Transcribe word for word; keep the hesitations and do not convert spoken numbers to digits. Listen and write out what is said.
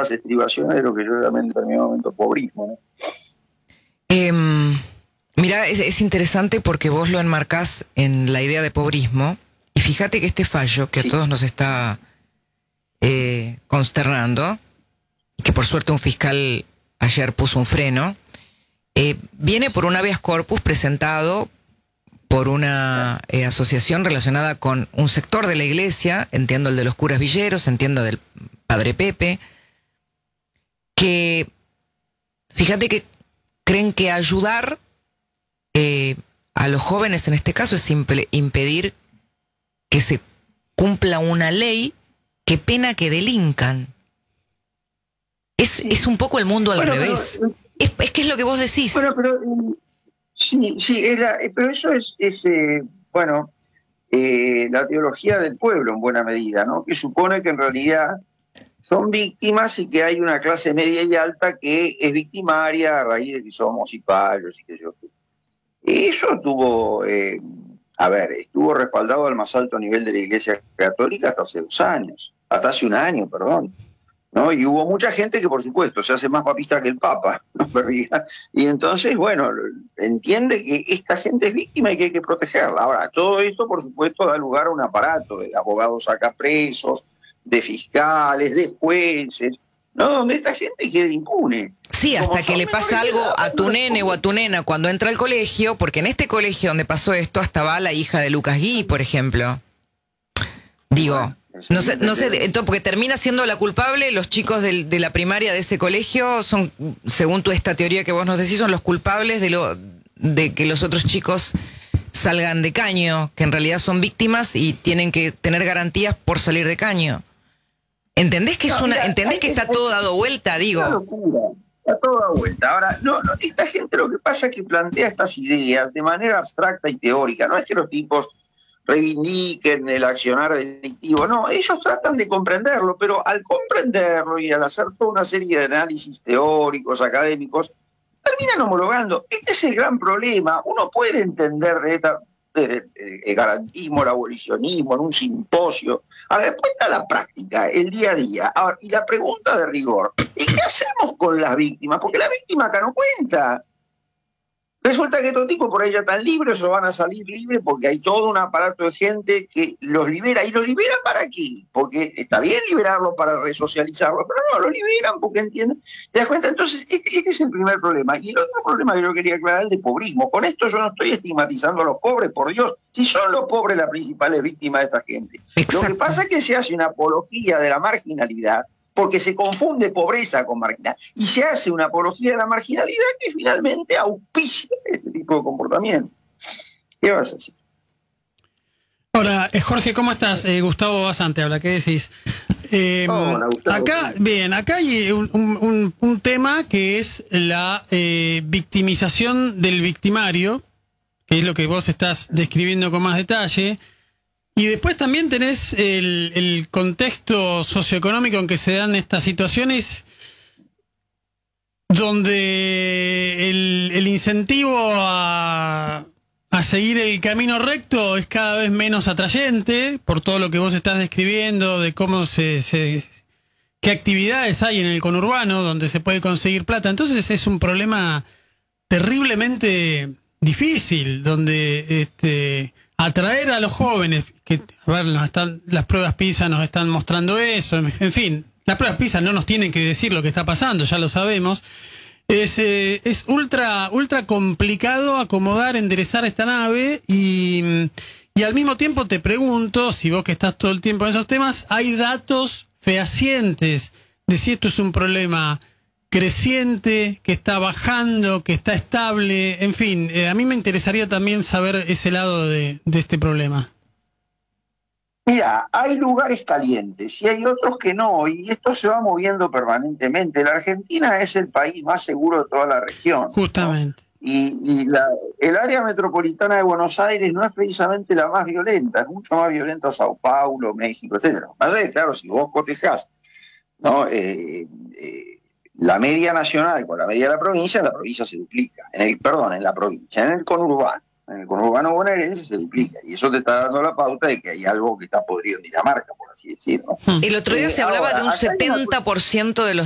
las estribaciones de lo que yo llamé en determinado momento pobrismo, ¿no? Eh, mira, es, es interesante porque vos lo enmarcás en la idea de pobrismo, y fíjate que este fallo que sí. a todos nos está eh, consternando, y que por suerte un fiscal ayer puso un freno, eh, viene por un habeas corpus presentado por una eh, asociación relacionada con un sector de la iglesia, entiendo el de los curas villeros, entiendo del padre Pepe, que fíjate que creen que ayudar eh, a los jóvenes en este caso es simple, impedir que se cumpla una ley que pena que delincan. Es, sí. es un poco el mundo al bueno, revés. Pero, es, es que es lo que vos decís. Bueno, pero sí, sí, es la, pero eso es, es eh, bueno, eh, la teología del pueblo en buena medida, ¿no? Que supone que en realidad son víctimas y que hay una clase media y alta que es victimaria a raíz de que somos cipayos y que yo. Eso tuvo, eh, a ver, estuvo respaldado al más alto nivel de la Iglesia Católica hasta hace dos años, hasta hace un año, perdón. ¿No? Y hubo mucha gente que, por supuesto, se hace más papista que el Papa, ¿no? Y entonces, bueno, entiende que esta gente es víctima y que hay que protegerla. Ahora, todo esto, por supuesto, da lugar a un aparato de abogados sacapresos, de fiscales, de jueces, ¿no? Donde esta gente queda impune. Sí, hasta que le pasa algo a tu nene o a tu nena cuando entra al colegio, porque en este colegio donde pasó esto hasta va la hija de Lucas Gui, por ejemplo. Digo... No sé, no sé, entonces, porque termina siendo la culpable, los chicos del, de la primaria de ese colegio son, según tu esta teoría que vos nos decís, son los culpables de lo de que los otros chicos salgan de caño, que en realidad son víctimas y tienen que tener garantías por salir de caño. ¿Entendés que es una, entendés que está todo dado vuelta, digo? Una locura, está todo dado vuelta. Ahora, no, no, esta gente lo que pasa es que plantea estas ideas de manera abstracta y teórica, no es que los tipos reivindiquen el accionar delictivo, no, ellos tratan de comprenderlo, pero al comprenderlo y al hacer toda una serie de análisis teóricos, académicos, terminan homologando. Este es el gran problema. Uno puede entender de esta, de, de, el garantismo, el abolicionismo en un simposio. Ahora, después está la práctica, el día a día. Ahora, y la pregunta de rigor, ¿y qué hacemos con las víctimas? Porque la víctima acá no cuenta. Resulta que estos tipos por ahí ya están libres o van a salir libres porque hay todo un aparato de gente que los libera. ¿Y los libera para qué? Porque está bien liberarlos para resocializarlos, pero no, los liberan porque entienden. ¿Te das cuenta? Entonces, este, este es el primer problema. Y el otro problema que yo quería aclarar es el de pobrismo. Con esto yo no estoy estigmatizando a los pobres, por Dios. Si son los pobres las principales víctimas de esta gente. Exacto. Lo que pasa es que se hace una apología de la marginalidad, porque se confunde pobreza con marginalidad, y se hace una apología de la marginalidad que finalmente auspicia este tipo de comportamiento. ¿Qué vas a decir? Hola, eh, Jorge, ¿cómo estás? Eh, Gustavo Basante habla, ¿qué decís? Eh, Hola, Gustavo. Acá, bien, acá hay un, un, un tema que es la eh, victimización del victimario, que es lo que vos estás describiendo con más detalle. Y después también tenés el, el contexto socioeconómico en que se dan estas situaciones, donde el, el incentivo a, a seguir el camino recto es cada vez menos atrayente, por todo lo que vos estás describiendo, de cómo se, se qué actividades hay en el conurbano donde se puede conseguir plata. Entonces es un problema terriblemente difícil, donde este atraer a los jóvenes, que a ver, nos están, las pruebas PISA nos están mostrando eso, en, en fin, las pruebas PISA no nos tienen que decir lo que está pasando, ya lo sabemos. Es, eh, es ultra, ultra complicado acomodar, enderezar esta nave y, y al mismo tiempo te pregunto, si vos que estás todo el tiempo en esos temas, hay datos fehacientes de si esto es un problema creciente, que está bajando, que está estable, en fin, eh, a mí me interesaría también saber ese lado de, de este problema. Mira, hay lugares calientes y hay otros que no, y esto se va moviendo permanentemente. La Argentina es el país más seguro de toda la región. Justamente. ¿No? Y, y la, el área metropolitana de Buenos Aires no es precisamente la más violenta, es mucho más violenta Sao Paulo, México, etcétera. Además, claro, si vos cotejás, ¿no? Eh, eh, la media nacional con la media de la provincia, en la provincia se duplica. En el, perdón, en la provincia, en el conurbano. En el conurbano bonaerense se duplica. Y eso te está dando la pauta de que hay algo que está podrido en Dinamarca, por así decirlo. El otro día eh, se hablaba ahora, de un setenta por ciento de los